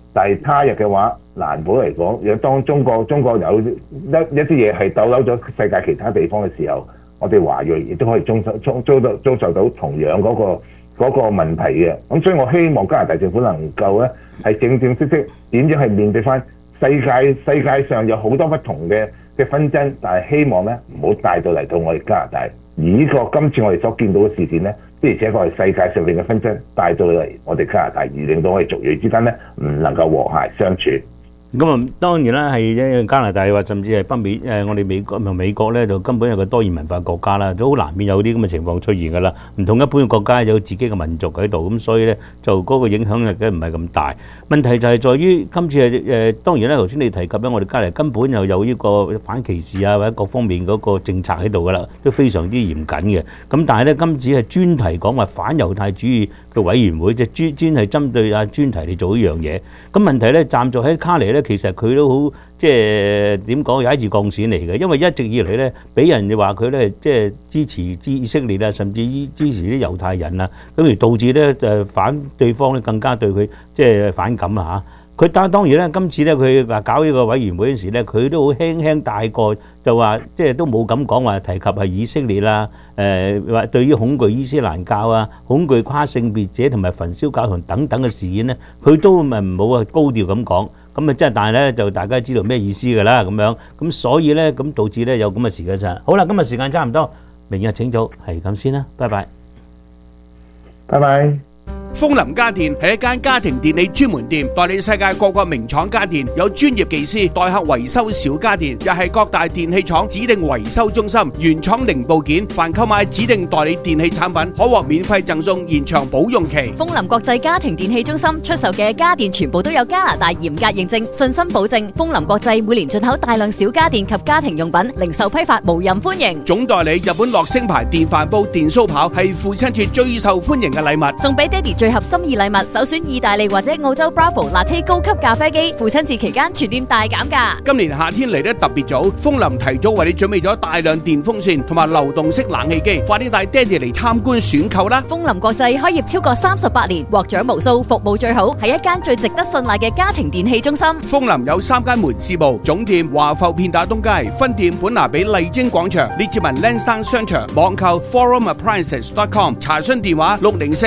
但係他日嘅話，難保嚟講，有當中國有一啲嘢係鬥嬲咗世界其他地方嘅時候，我哋華裔亦都可以遭受到同樣嗰個問題嘅。咁所以我希望加拿大政府能夠咧係正式點樣係面對翻世界上有好多不同嘅紛爭，但係希望咧唔好帶到嚟到我哋加拿大。而呢個今次我哋所見到嘅事件咧，的而且確係世界上面嘅紛爭帶到嚟我哋加拿大，而令到我哋族裔之間咧唔能夠和諧相處。 咁啊，當然啦，係加拿大或甚至係北美我哋美國咧，就根本係個多元文化國家啦，都好難免有啲咁嘅情況出現㗎啦。唔同一般嘅國家有自己嘅民族喺度，咁所以咧就嗰個影響力嘅唔係咁大。問題就係在於今次當然咧，頭先你提及咧，我哋加拿大根本又有呢個反歧視啊或者各方面嗰個政策喺度㗎啦，都非常之嚴謹嘅。咁但係咧，今次係專題講話反猶太主義嘅委員會，即係專係針對專題嚟做呢樣嘢。咁問題咧，站在喺卡尼咧，其實佢都好即係點講，有一支鋼線嚟嘅，因為一直以嚟咧，俾人哋話佢咧即係支持以色列啊，甚至支持啲猶太人啊，咁而導致咧反對方咧更加對佢即係反感啊嚇。佢當然咧，今次咧佢話搞呢個委員會嗰時咧，佢都好輕輕帶過，就話即係都冇咁講話提及係以色列啦，話對於恐懼伊斯蘭教啊、恐懼跨性別者同埋焚燒教堂等等嘅事件咧，佢都唔好高調咁講。咁啊，即係但係咧，就大家知道咩意思㗎啦，咁樣咁所以咧，咁導致咧有咁嘅時間差。好啦，今日時間差唔多，明日請早，係咁先啦，拜拜， 拜拜。 風林家電係一間家庭電器專門店，代理世界各個名廠家電，有專業技師代客維修小家電，又係各大電器廠指定維修中心，原廠零部件，凡購買指定代理電器產品，可獲免費贈送延長保用期。 風林國際家庭電器中心出售嘅家電全部都有加拿大嚴格認證，信心保證。風林國際每年進口大量小家電及家庭用品，零售批發無任歡迎。 總代理日本樂聲牌電飯煲、電酥刨係父親節最受歡迎嘅禮物， 送俾爹哋最合心意禮物，首選意大利或者澳洲 Bravo Latte 高級咖啡機，父親節期間全店大減價。 今年夏天嚟得特別早，風林提早為你準備咗大量電風扇同埋流動式冷氣機，快啲帶爹哋嚟參觀選購啦！ 風林國際開業超過38年，獲獎無數，服務最好，係一間最值得信賴嘅家庭電器中心。 風林有3間門市部，總店華埠片打東街，分店本拿比麗晶廣場，列治文 Lansdowne 商場，網購 forumappliances.com， 查詢電話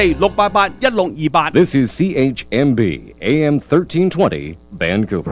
604-688-1628。 This is CHMB AM 1320 Vancouver。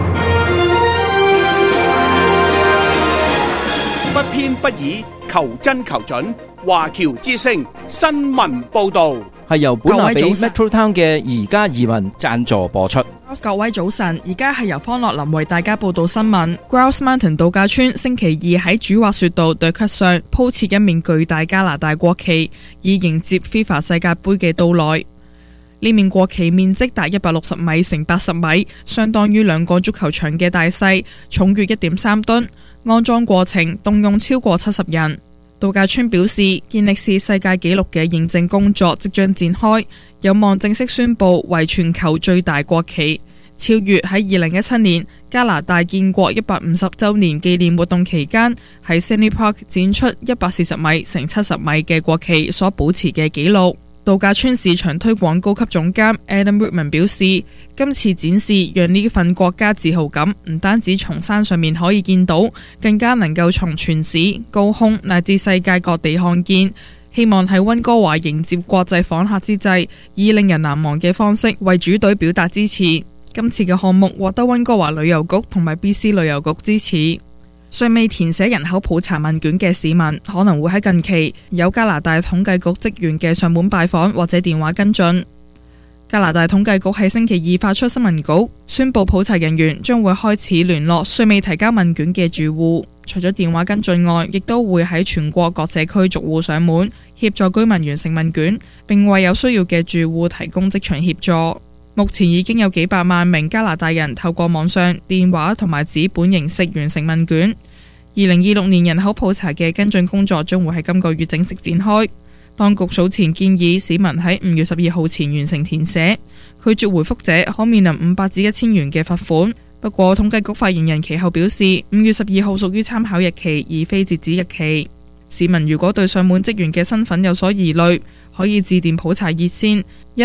不偏不倚，求真求準。華僑之聲新聞報導係由本拿比 Metro Town 嘅宜家移民贊助播出。 各位早晨，而家係由方樂林為大家報道新聞。Grouse Mountain 度假村星期二喺主滑雪道對咳上鋪設一面巨大加拿大國旗，以迎接 FIFA 世界盃嘅到來。呢面國旗面積達160米乘80米，相當於2個足球場嘅大細，重約1.3噸。安裝過程動用超過70人。度假村表示，健力士世界紀錄嘅認證工作即將展開，有望正式宣佈為全球最大國旗，超越喺2017年加拿大建國150週年紀念活動期間喺 Sydney Park 展出140米乘70米嘅國旗所保持嘅紀錄。度假村市場推廣高級總監 Adam Woodman 表示，今次展示讓呢份國家自豪感唔單止從山上面可以見到，更加能夠從全市、高空乃至世界各地看見。希望喺溫哥華迎接國際訪客之際，以令人難忘嘅方式為主隊表達支持。今次嘅項目獲得溫哥華旅遊局同埋 BC 旅遊局支持。尚未填寫人口普查問卷嘅市民可能會喺近期有加拿大統計局職員嘅上門拜訪或者電話跟進。加拿大統計局喺星期二發出新聞稿，宣布普查人員將會開始聯絡尚未提交問卷嘅住戶，除咗電話跟進外，亦都會喺全國各社區逐戶上門協助居民完成問卷，並為有需要嘅住戶提供職場協助。目前已經有幾百萬名加拿大人透過網上、電話同埋紙本形式完成問卷。2026年人口普查嘅跟進工作將會喺今個月正式展開。當局早前建議市民喺5月12號前完成填寫，拒絕回覆者可面臨500至1000元嘅罰款。不過統計局發言人其後表示，5月12號屬於參考日期，而非截止日期。市民如果對上門職員嘅身份有所疑慮， 可以致電普查熱線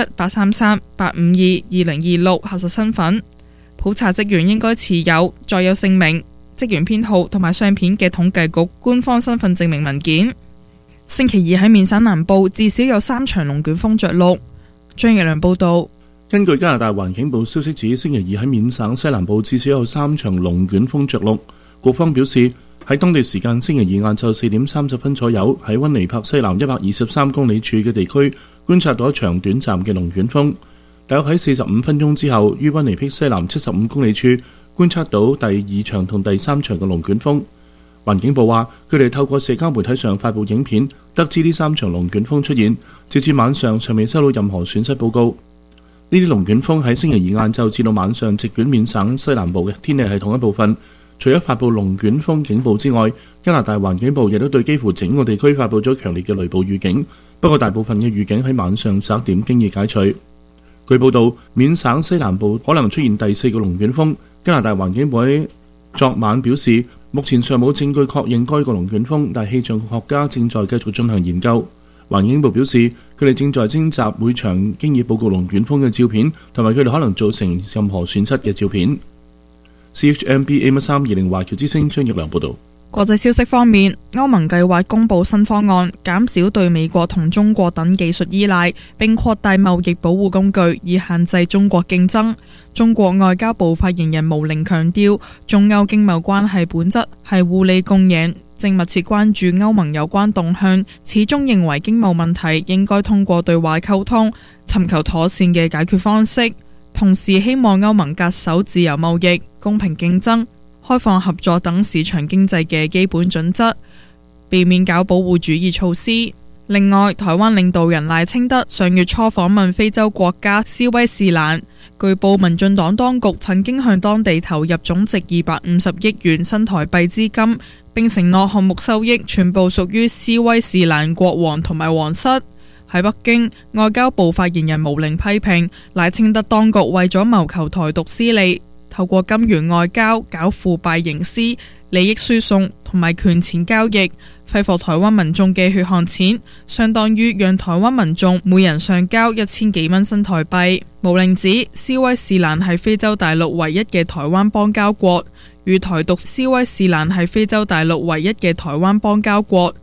1833-852-2026核實身份。普查職員應該持有載有姓名、職員編號同埋相片嘅統計局官方身份證明文件。星期二喺緬省南部至少有3場龍捲風着陸。張奕良報道。 根據加拿大環境部消息指，星期二喺緬省西南部至少有3場龍捲風着陸。局方表示，喺當地時間星期二晏晝4點30分左右，喺溫尼柏西南123公里處嘅地區觀察到一場短暫嘅龍捲風。大約喺45分鐘之後，於溫尼柏西南75公里處觀察到第2場同第3場嘅龍捲風。環境部話，佢哋透過社交媒體上發布影片，得知呢3場龍捲風出現。截至晚上，尚未收到任何損失報告。呢啲龍捲風喺星期二晏晝至到晚上席捲緬省西南部嘅天氣系統一部分。除咗發布龍捲風警報之外，加拿大環境部亦都對幾乎整個地區發布咗強烈嘅雷暴預警。不過大部分嘅預警喺晚上11點經已解除。據報道，緬省西南部可能出現第4個龍捲風。加拿大環境部喺昨晚表示，目前尚冇證據確認該個龍捲風，但氣象學家正在繼續進行研究。環境部表示，佢哋正在徵集每場經已報告龍捲風嘅照片，同埋佢哋可能造成任何損失嘅照片。CHMB AM1320華僑之聲張奕良報道。 國際消息方面，歐盟計劃公布新方案，減少對美國同中國等技術依賴，並擴大貿易保護工具，以限制中國競爭。中國外交部發言人毛寧強調，中歐經貿關係本質係互利共贏，正密切關注歐盟有關動向，始終認為經貿問題應該通過對話溝通，尋求妥善嘅解決方式。同時希望歐盟恪守自由貿易、公平競爭、開放合作等市場經濟嘅基本準則，避免搞保護主義措施。另外，台灣領導人賴清德上月初訪問非洲國家斯威士蘭，據報民進黨當局曾經向當地投入總值250億元新台幣資金，並承諾項目收益全部屬於斯威士蘭國王同埋皇室。喺北京，外交部發言人毛寧批評賴清德當局為咗謀求台獨私利，透過金元外交搞腐敗營私、利益輸送同埋權錢交易，揮霍台灣民眾嘅血汗錢，相當於讓台灣民眾每人上交1000幾蚊新台幣。毛寧指斯威士蘭係非洲大陸唯一嘅台灣邦交國，與台獨斯威士蘭係非洲大陸唯一嘅台灣邦交國，